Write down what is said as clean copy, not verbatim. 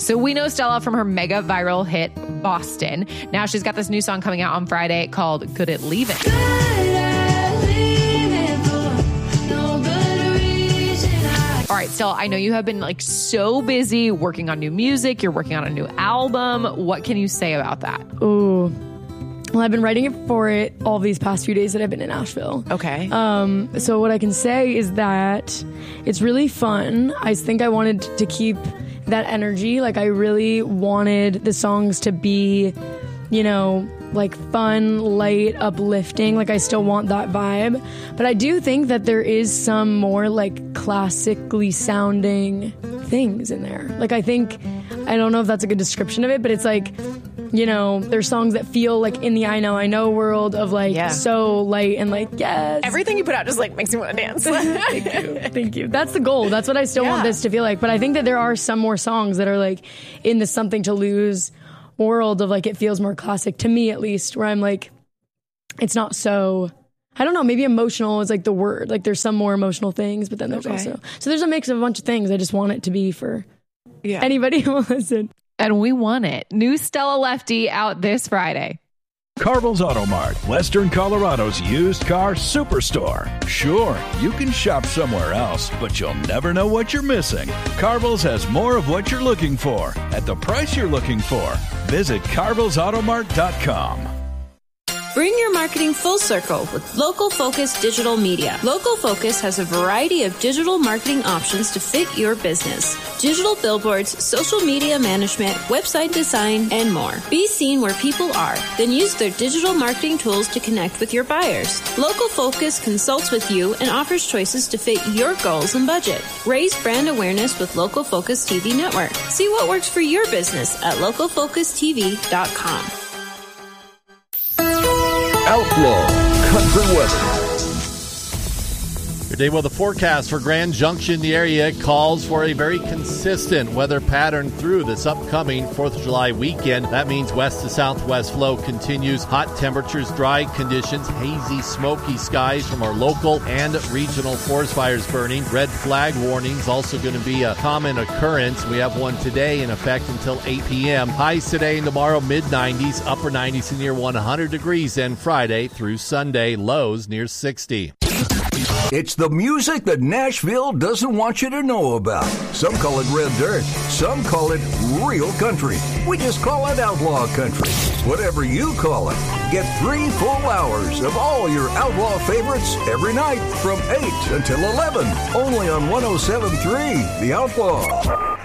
So we know Stella from her mega viral hit, Boston. Now she's got this new song coming out on Friday called Good at Leaving. All right, Stella, I know you have been like so busy working on new music. You're working on a new album. What can you say about that? Ooh. Well, I've been writing it for it all these past few days that I've been in Nashville. Okay. So what I can say is that it's really fun. I think I wanted to keep that energy. Like, I really wanted the songs to be, you know, like fun, light, uplifting. Like, I still want that vibe. But I do think that there is some more like classically sounding things in there. Like, I don't know if that's a good description of it, but it's like, you know, there's songs that feel like in the I Know world of like so light and like, yes. Everything you put out just like makes me want to dance. Thank you. That's the goal. That's what I still want this to feel like. But I think that there are some more songs that are like in the Something to Lose world of like, it feels more classic to me at least, where I'm like, it's not so, I don't know, maybe emotional is like the word. Like, there's some more emotional things, but then there's also, so there's a mix of a bunch of things. I just want it to be for anybody who will listen. And we want it. New Stella Lefty out this Friday. Carville's Auto Mart, Western Colorado's used car superstore. Sure, you can shop somewhere else, but you'll never know what you're missing. Carville's has more of what you're looking for at the price you're looking for. Visit carvillesautomart.com. Bring your marketing full circle with Local Focus Digital Media. Local Focus has a variety of digital marketing options to fit your business. Digital billboards, social media management, website design, and more. Be seen where people are, then use their digital marketing tools to connect with your buyers. Local Focus consults with you and offers choices to fit your goals and budget. Raise brand awareness with Local Focus TV Network. See what works for your business at localfocustv.com. Outlaw Country Weather. Your day weather forecast for Grand Junction, the area calls for a very consistent weather pattern through this upcoming 4th of July weekend. That means west to southwest flow continues. Hot temperatures, dry conditions, hazy, smoky skies from our local and regional forest fires burning. Red flag warnings also going to be a common occurrence. We have one today in effect until 8 p.m. Highs today and tomorrow mid-90s, upper 90s and near 100 degrees, and Friday through Sunday lows near 60. It's the music that Nashville doesn't want you to know about. Some call it red dirt. Some call it real country. We just call it outlaw country. Whatever you call it, get 3 full hours of all your outlaw favorites every night from 8 until 11. Only on 107.3 The Outlaw.